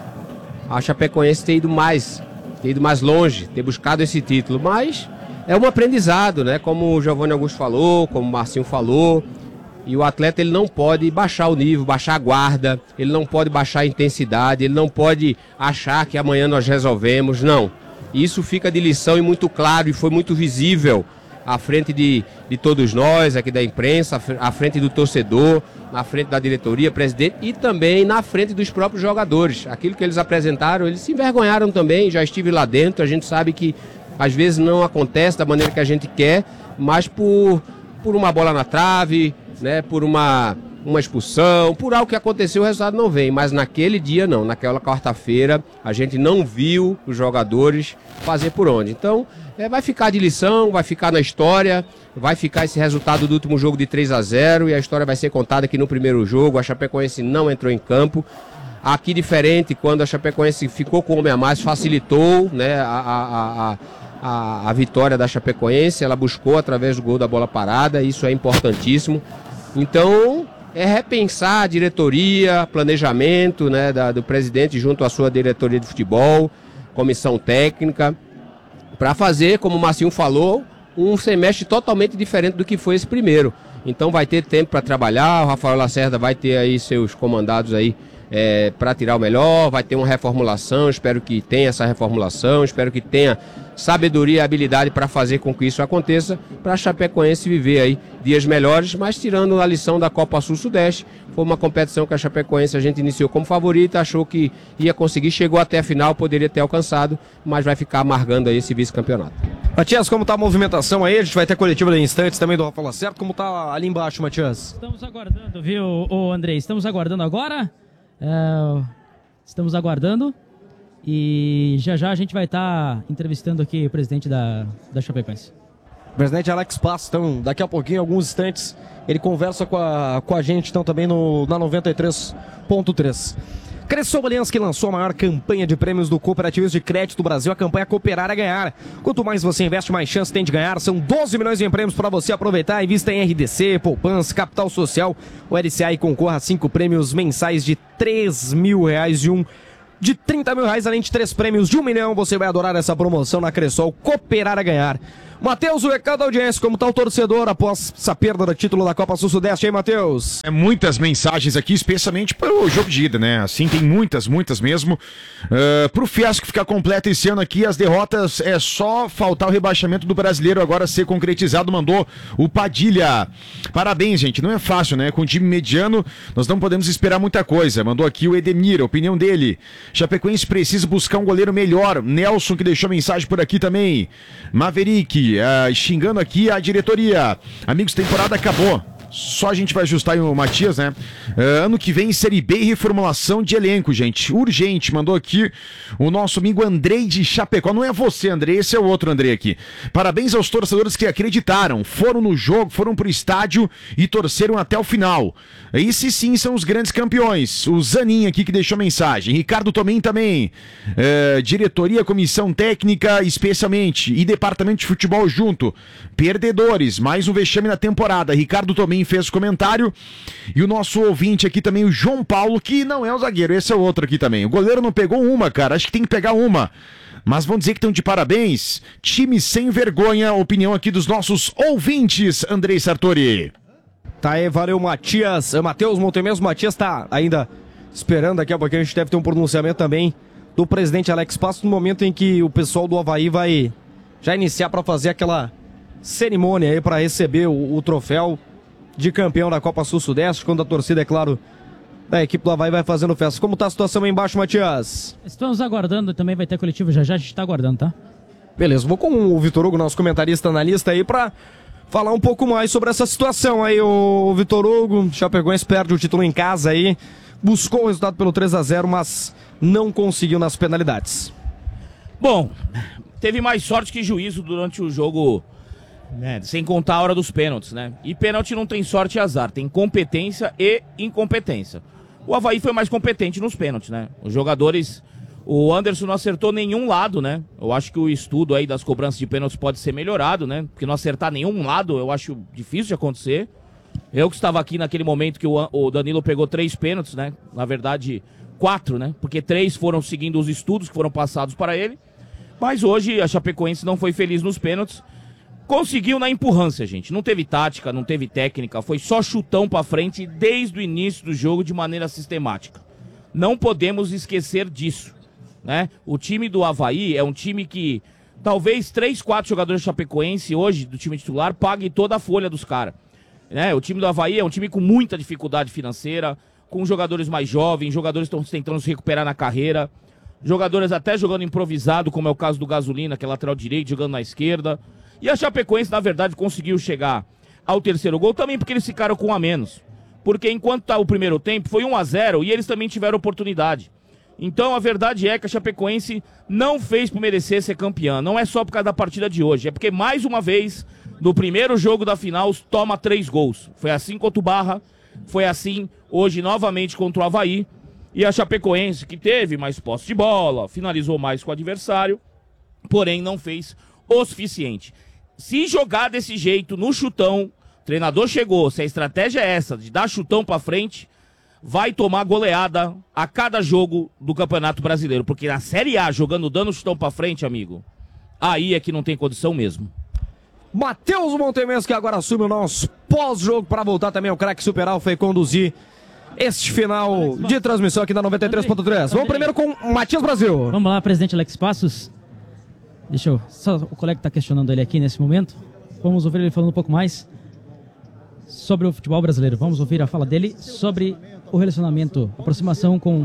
a Chapecoense ter ido mais, ter ido mais longe, ter buscado esse título. Mas é um aprendizado, né? Como o Giovanni Augusto falou, como o Marcinho falou. E o atleta ele não pode baixar o nível, baixar a guarda, ele não pode baixar a intensidade, ele não pode achar que amanhã nós resolvemos, não. Isso fica de lição e muito claro e foi muito visível à frente de, de todos nós, aqui da imprensa, à frente do torcedor, na frente da diretoria, presidente e também na frente dos próprios jogadores. Aquilo que eles apresentaram, eles se envergonharam também, já estive lá dentro, a gente sabe que às vezes não acontece da maneira que a gente quer, mas por, por uma bola na trave, né, por uma, uma expulsão, por algo que aconteceu, o resultado não vem. Mas naquele dia não, naquela quarta-feira, a gente não viu os jogadores fazer por onde. Então, é, vai ficar de lição, vai ficar na história, vai ficar esse resultado do último jogo de três a zero e a história vai ser contada aqui no primeiro jogo. A Chapecoense não entrou em campo. Aqui diferente, quando a Chapecoense ficou com o homem a mais, facilitou, né, a, a, a, a, a vitória da Chapecoense. Ela buscou através do gol da bola parada, isso é importantíssimo. Então, é repensar a diretoria, planejamento, né, da, do presidente junto à sua diretoria de futebol, comissão técnica, para fazer, como o Marcinho falou, um semestre totalmente diferente do que foi esse primeiro. Então vai ter tempo para trabalhar, o Rafael Lacerda vai ter aí seus comandados aí é, para tirar o melhor, vai ter uma reformulação, espero que tenha essa reformulação, espero que tenha sabedoria e habilidade para fazer com que isso aconteça, para a Chapecoense viver aí dias melhores, mas tirando a lição da Copa Sul-Sudeste, foi uma competição que a Chapecoense a gente iniciou como favorita, achou que ia conseguir, chegou até a final, poderia ter alcançado, mas vai ficar amargando aí esse vice-campeonato. Matias, como tá a movimentação aí? A gente vai ter coletiva de instantes também do Rafa Lacerda, como tá ali embaixo, Matias? Estamos aguardando, viu, ô Andrei? Estamos aguardando agora, é... estamos aguardando. E já já a gente vai estar tá entrevistando aqui o presidente da, da Chapecoense. O presidente Alex Passos, então, daqui a pouquinho, alguns instantes, ele conversa com a, com a gente, então, também no, na noventa e três ponto três. Cressol Aliança, que lançou a maior campanha de prêmios do cooperativismo de crédito do Brasil, a campanha Cooperar a Ganhar. Quanto mais você investe, mais chance tem de ganhar. São doze milhões em prêmios para você aproveitar. Invista em R D C, poupança, capital social, o L C A e concorra a cinco prêmios mensais de três mil reais e um de trinta mil reais, além de três prêmios de um milhão. Você vai adorar essa promoção na Cressol, Cooperar a Ganhar. Matheus, o recado da audiência, como tá o torcedor após essa perda do título da Copa Sul-Sudeste, hein, Matheus? É muitas mensagens aqui, especialmente para o jogo de ida, né? Assim, tem muitas, muitas mesmo. Uh, pro Fiasco ficar completo esse ano aqui, as derrotas é só faltar o rebaixamento do Brasileiro agora ser concretizado, mandou o Padilha. Parabéns, gente, não é fácil, né? Com um time mediano, nós não podemos esperar muita coisa. Mandou aqui o Edemir, a opinião dele. Chapecoense precisa buscar um goleiro melhor. Nelson, que deixou mensagem por aqui também. Maverick, Uh, xingando aqui a diretoria. Amigos, temporada acabou. Só a gente vai ajustar aí o Matias, né? Uh, ano que vem, Série B e reformulação de elenco, gente. Urgente. Mandou aqui o nosso amigo Andrei de Chapecó. Não é você, Andrei, esse é o outro Andrei aqui. Parabéns aos torcedores que acreditaram, foram no jogo, foram pro estádio e torceram até o final. Esses sim são os grandes campeões. O Zanin aqui que deixou mensagem. Ricardo Tomem também. Uh, diretoria, comissão técnica, especialmente. E departamento de futebol junto. Perdedores. Mais um vexame na temporada. Ricardo Tomem fez o comentário, e o nosso ouvinte aqui também, o João Paulo, que não é o zagueiro, esse é o outro aqui também. O goleiro não pegou uma, cara, acho que tem que pegar uma. Mas vão dizer que estão de parabéns. Time sem vergonha, opinião aqui dos nossos ouvintes, Andrei Sartori. Tá aí, valeu, Matias. Matheus Montemez, Matias tá ainda esperando aqui a pouquinho, a gente deve ter um pronunciamento também do presidente Alex Passos, no momento em que o pessoal do Avaí vai já iniciar para fazer aquela cerimônia aí para receber o, o troféu de campeão da Copa Sul-Sudeste, quando a torcida, é claro, da equipe do Avaí vai fazendo festa. Como tá a situação aí embaixo, Matias? Estamos aguardando, também vai ter coletivo já já, a gente tá aguardando, tá? Beleza, vou com o Vitor Hugo, nosso comentarista analista aí, pra falar um pouco mais sobre essa situação aí, o Vitor Hugo. Chapecoense perde o título em casa aí, buscou o resultado pelo três a zero, mas não conseguiu nas penalidades. Bom, teve mais sorte que juízo durante o jogo, né, sem contar a hora dos pênaltis, né? E pênalti não tem sorte e azar, tem competência e incompetência. O Avaí foi mais competente nos pênaltis, né? Os jogadores, o Anderson não acertou nenhum lado, né? Eu acho que o estudo aí das cobranças de pênaltis pode ser melhorado, né? Porque não acertar nenhum lado eu acho difícil de acontecer. Eu que estava aqui naquele momento que o, o Danilo pegou três pênaltis, né? Na verdade, quatro, né? Porque três foram seguindo os estudos que foram passados para ele. Mas hoje a Chapecoense não foi feliz nos pênaltis. Conseguiu na empurrância, gente. Não teve tática, não teve técnica. Foi só chutão pra frente desde o início do jogo de maneira sistemática. Não podemos esquecer disso, né? O time do Avaí é um time que talvez três, quatro jogadores Chapecoense hoje do time titular paguem toda a folha dos caras, né? O time do Avaí é um time com muita dificuldade financeira, com jogadores mais jovens, jogadores que estão tentando se recuperar na carreira, jogadores até jogando improvisado, como é o caso do Gasolina, que é lateral direito, jogando na esquerda. E a Chapecoense, na verdade, conseguiu chegar ao terceiro gol também porque eles ficaram com um a menos. Porque enquanto tá o primeiro tempo, foi um a zero e eles também tiveram oportunidade. Então a verdade é que a Chapecoense não fez por merecer ser campeã. Não é só por causa da partida de hoje, é porque mais uma vez, no primeiro jogo da final, toma três gols. Foi assim contra o Barra, foi assim hoje novamente contra o Avaí. E a Chapecoense, que teve mais posse de bola, finalizou mais com o adversário, porém não fez o suficiente. Se jogar desse jeito, no chutão, o treinador chegou, se a estratégia é essa, de dar chutão pra frente, vai tomar goleada a cada jogo do Campeonato Brasileiro. Porque na Série A, jogando dando chutão pra frente, amigo, aí é que não tem condição mesmo. Matheus Montemez, que agora assume o nosso pós-jogo para voltar também ao Craque Super Alfa e conduzir este final de transmissão aqui na noventa e três ponto três. Vamos primeiro com Matias Brasil. Vamos lá, presidente Alex Passos. Deixa eu... Só o colega está questionando ele aqui nesse momento. Vamos ouvir ele falando um pouco mais sobre o futebol brasileiro. Vamos ouvir a fala dele sobre o relacionamento, aproximação com,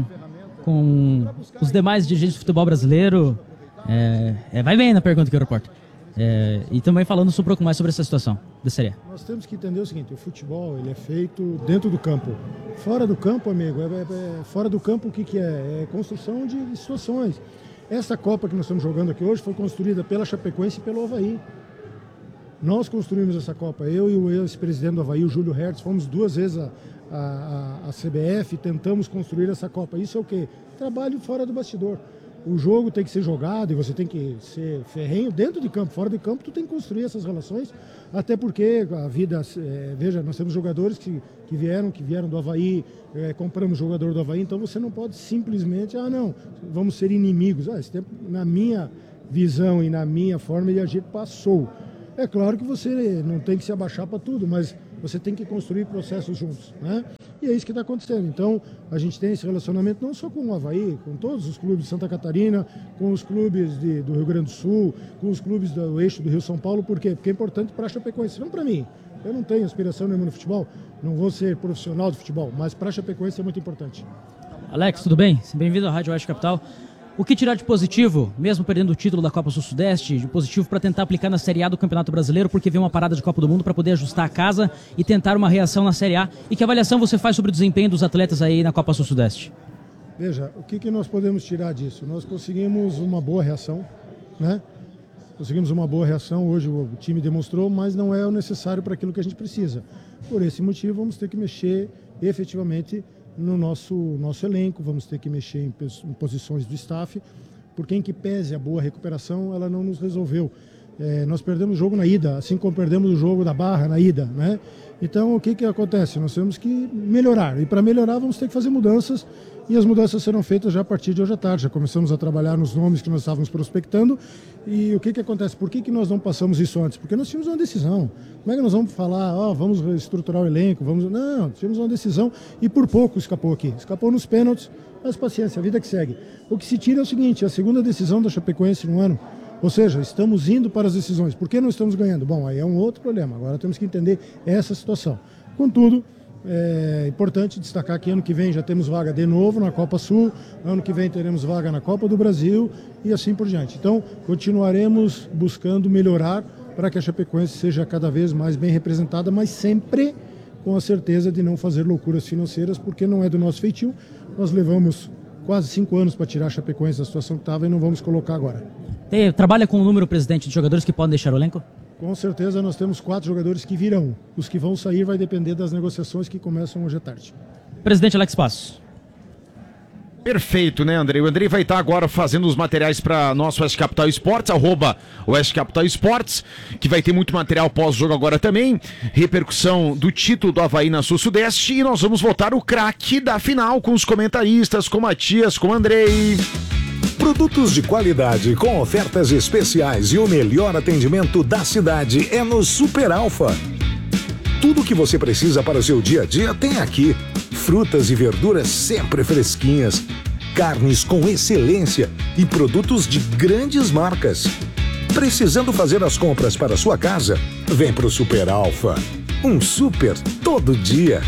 com os demais dirigentes do futebol brasileiro. É, é, vai bem na pergunta que eu reporto. É, e também falando um pouco mais sobre essa situação da Série A. Nós temos que entender o seguinte, o futebol ele é feito dentro do campo. Fora do campo, amigo, é, é, é, fora do campo o que, que é? É construção de situações. Essa Copa que nós estamos jogando aqui hoje foi construída pela Chapecoense e pelo Avaí. Nós construímos essa Copa, eu e o ex-presidente do Avaí, o Júlio Hertz, fomos duas vezes a, a, a C B F e tentamos construir essa Copa. Isso é o quê? Trabalho fora do bastidor. O jogo tem que ser jogado e você tem que ser ferrenho dentro de campo, fora de campo, tu tem que construir essas relações, até porque a vida, é, veja, nós temos jogadores que, que vieram, que vieram do Avaí, é, compramos jogador do Avaí, então você não pode simplesmente, ah não, vamos ser inimigos. Ah, esse tempo, na minha visão e na minha forma de agir, passou. É claro que você não tem que se abaixar para tudo, mas você tem que construir processos juntos, né? E é isso que está acontecendo. Então, a gente tem esse relacionamento não só com o Avaí, com todos os clubes de Santa Catarina, com os clubes de, do Rio Grande do Sul, com os clubes do eixo do Rio São Paulo. Por quê? Porque é importante para a Chapecoense, não para mim. Eu não tenho aspiração nenhuma no futebol, não vou ser profissional de futebol, mas para a Chapecoense é muito importante. Alex, tudo bem? Bem-vindo à Rádio Oeste Capital. O que tirar de positivo, mesmo perdendo o título da Copa Sul-Sudeste, de positivo para tentar aplicar na Série A do Campeonato Brasileiro, porque vem uma parada de Copa do Mundo para poder ajustar a casa e tentar uma reação na Série A? E que avaliação você faz sobre o desempenho dos atletas aí na Copa Sul-Sudeste? Veja, o que, que nós podemos tirar disso? Nós conseguimos uma boa reação, né? Conseguimos uma boa reação, hoje o time demonstrou, mas não é o necessário para aquilo que a gente precisa. Por esse motivo, vamos ter que mexer efetivamente no nosso, nosso elenco, vamos ter que mexer em, em posições do staff, porque em que pese a boa recuperação, ela não nos resolveu. É, nós perdemos o jogo na ida, assim como perdemos o jogo da Barra na ida, né? Então, o que que acontece? Nós temos que melhorar, e para melhorar vamos ter que fazer mudanças, e as mudanças serão feitas já a partir de hoje à tarde. Já começamos a trabalhar nos nomes que nós estávamos prospectando, e o que que acontece? Por que que nós não passamos isso antes? Porque nós tínhamos uma decisão. Como é que nós vamos falar, ó, oh, vamos reestruturar o elenco, vamos... Não, tínhamos uma decisão, e por pouco escapou aqui. Escapou nos pênaltis, mas paciência, a vida que segue. O que se tira é o seguinte, a segunda decisão da Chapecoense no ano. Ou seja, estamos indo para as decisões. Por que não estamos ganhando? Bom, aí é um outro problema. Agora temos que entender essa situação. Contudo, é importante destacar que ano que vem já temos vaga de novo na Copa Sul, ano que vem teremos vaga na Copa do Brasil e assim por diante. Então, continuaremos buscando melhorar para que a Chapecoense seja cada vez mais bem representada, mas sempre com a certeza de não fazer loucuras financeiras, porque não é do nosso feitio. Nós levamos quase cinco anos para tirar a Chapecoense da situação que estava e não vamos colocar agora. Tem, trabalha com o número, presidente, de jogadores que podem deixar o elenco? Com certeza nós temos quatro jogadores que virão. Os que vão sair vai depender das negociações que começam hoje à tarde. Presidente Alex Passos. Perfeito, né, Andrei? O Andrei vai estar agora fazendo os materiais para nosso Oeste Capital Esportes, arroba Oeste Capital Esportes, que vai ter muito material pós-jogo agora também, repercussão do título do Avaí na Sul-Sudeste, e nós vamos voltar o craque da final com os comentaristas, com Matias, com Andrei. Produtos de qualidade com ofertas especiais e o melhor atendimento da cidade é no Super Alfa. Tudo o que você precisa para o seu dia a dia tem aqui. Frutas e verduras sempre fresquinhas, carnes com excelência e produtos de grandes marcas. Precisando fazer as compras para a sua casa? Vem pro Super Alfa. Um super todo dia.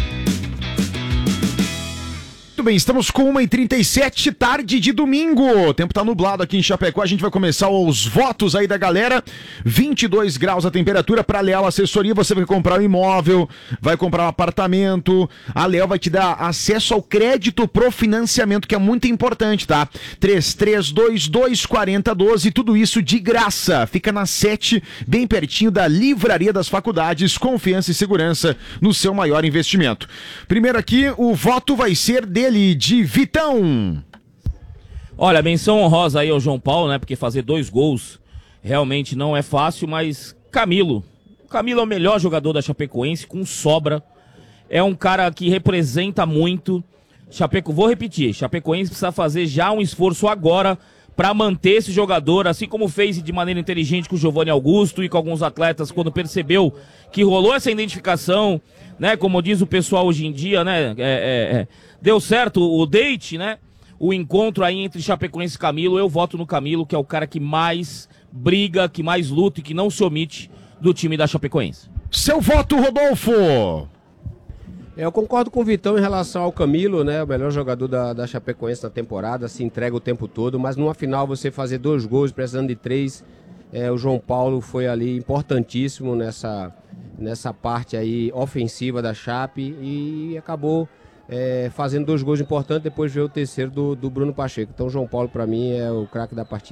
Muito bem, estamos com uma e trinta e sete, tarde de domingo. O tempo tá nublado aqui em Chapecó. A gente vai começar os votos aí da galera. vinte e dois graus a temperatura. Para a Leal Assessoria, você vai comprar um imóvel, vai comprar um apartamento. A Leal vai te dar acesso ao crédito pro financiamento, que é muito importante, tá? três três dois dois, quatro zero um dois, tudo isso de graça. Fica na sete, bem pertinho da Livraria das Faculdades. Confiança e segurança no seu maior investimento. Primeiro aqui, o voto vai ser dele, de Vitão. Olha, menção honrosa aí ao João Paulo, né? Porque fazer dois gols realmente não é fácil, mas Camilo. Camilo é o melhor jogador da Chapecoense, com sobra. É um cara que representa muito. Chapeco, vou repetir, Chapecoense precisa fazer já um esforço agora para manter esse jogador, assim como fez de maneira inteligente com o Giovanni Augusto e com alguns atletas quando percebeu que rolou essa identificação, né? Como diz o pessoal hoje em dia, né? É, é, é. Deu certo o date, né? O encontro aí entre Chapecoense e Camilo. Eu voto no Camilo, que é o cara que mais briga, que mais luta e que não se omite do time da Chapecoense. Seu voto, Rodolfo! Eu concordo com o Vitão em relação ao Camilo, né? O melhor jogador da, da Chapecoense na temporada, se entrega o tempo todo, mas numa final você fazer dois gols, precisando de três, é, o João Paulo foi ali importantíssimo nessa, nessa parte aí ofensiva da Chape e acabou é, fazendo dois gols importantes, depois veio o terceiro do, do Bruno Pacheco. Então o João Paulo para mim é o craque da partida.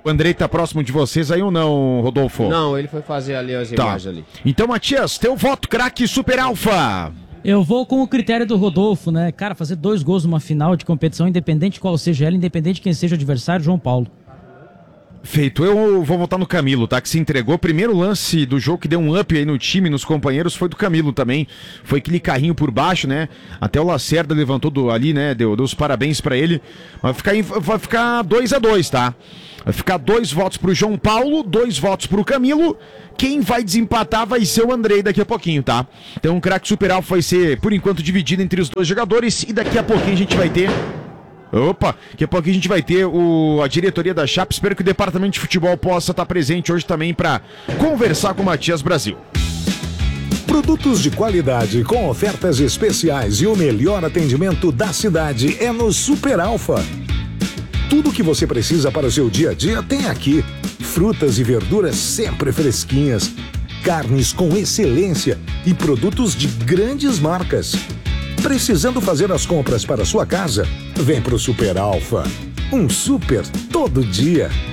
O Andrei tá próximo de vocês aí ou não, Rodolfo? Não, ele foi fazer ali as Tá. imagens ali. Então, Matias, teu voto, craque Super Alfa. Eu vou com o critério do Rodolfo, né? Cara, fazer dois gols numa final de competição, independente de qual seja ela, independente de quem seja o adversário, João Paulo. Feito, eu vou votar no Camilo, tá? Que se entregou. Primeiro lance do jogo que deu um up aí no time, nos companheiros, foi do Camilo também. Foi aquele carrinho por baixo, né? Até o Lacerda levantou do, ali, né? Deu, deu os parabéns pra ele. Vai ficar, em- vai ficar dois a dois, tá? Vai ficar dois votos pro João Paulo, dois votos pro Camilo. Quem vai desempatar vai ser o Andrei daqui a pouquinho, tá? Então o craque Super Alfa vai ser, por enquanto, dividido entre os dois jogadores. E daqui a pouquinho a gente vai ter... Opa, daqui a pouco a gente vai ter o, a diretoria da Chape. Espero que o departamento de futebol possa estar presente hoje também para conversar com o Matias Brasil. Produtos de qualidade com ofertas especiais e o melhor atendimento da cidade é no Super Alfa. Tudo o que você precisa para o seu dia a dia tem aqui. Frutas e verduras sempre fresquinhas, carnes com excelência e produtos de grandes marcas. Precisando fazer as compras para sua casa? Vem pro Super Alfa. Um super todo dia.